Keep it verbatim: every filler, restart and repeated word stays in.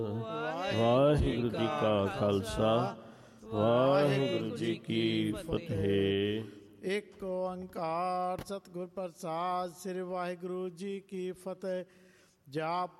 ਵਾਹਿਗੁਰੂ ਜੀ ਕਾ ਖਾਲਸਾ, ਵਾਹਿਗੁਰੂ ਜੀ ਕੀ ਫਤਿਹ। ਇੱਕ ਓੰਕਾਰ ਸਤਿਗੁਰ ਪ੍ਰਸਾਦ। ਸ੍ਰੀ ਵਾਹਿਗੁਰੂ ਜੀ ਕੀ ਫਤਿਹ। ਜਾਪ